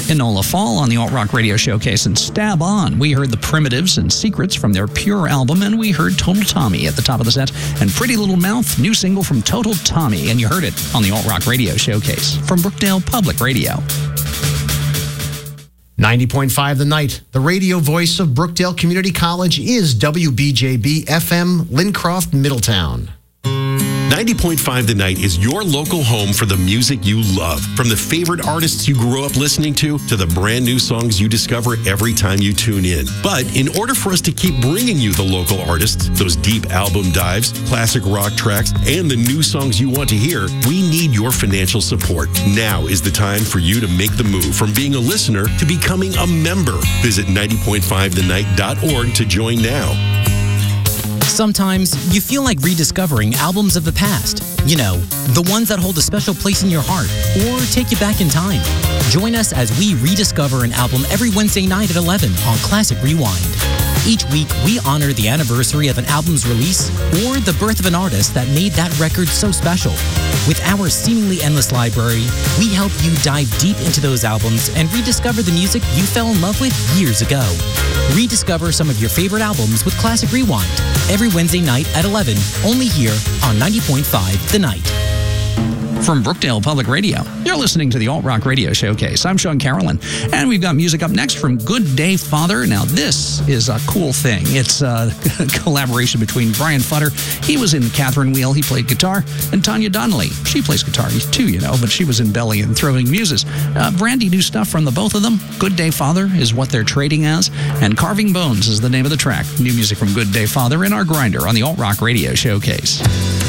Enola Fall on the Alt Rock Radio Showcase, and Stab On. We heard The Primitives and Secrets from their Pure album, and we heard Total Tommy at the top of the set, and Pretty Little Mouth, new single from Total Tommy, and you heard it on the Alt Rock Radio Showcase from Brookdale Public Radio. 90.5 The Night, the radio voice of Brookdale Community College, is WBJB FM, Lincroft, Middletown. 90.5 The Night is your local home for the music you love. From the favorite artists you grew up listening to the brand new songs you discover every time you tune in. But in order for us to keep bringing you the local artists, those deep album dives, classic rock tracks, and the new songs you want to hear, we need your financial support. Now is the time for you to make the move from being a listener to becoming a member. Visit 90.5thenight.org to join now. Sometimes you feel like rediscovering albums of the past. You know, the ones that hold a special place in your heart or take you back in time. Join us as we rediscover an album every Wednesday night at 11 on Classic Rewind. Each week, we honor the anniversary of an album's release or the birth of an artist that made that record so special. With our seemingly endless library, we help you dive deep into those albums and rediscover the music you fell in love with years ago. Rediscover some of your favorite albums with Classic Rewind every Wednesday night at 11, only here on 90.5 The Night. From Brookdale Public Radio, you're listening to the Alt Rock Radio Showcase. I'm Sean Carolyn, and we've got music up next from Good Day Father. Now, this is a cool thing. It's a collaboration between Brian Futter, he was in Catherine Wheel, he played guitar, and Tanya Donnelly, she plays guitar too, you know, but she was in Belly and Throwing Muses. Brandy new stuff from the both of them. Good Day Father is what they're trading as, and Carving Bones is the name of the track. New music from Good Day Father in our grinder on the Alt Rock Radio Showcase.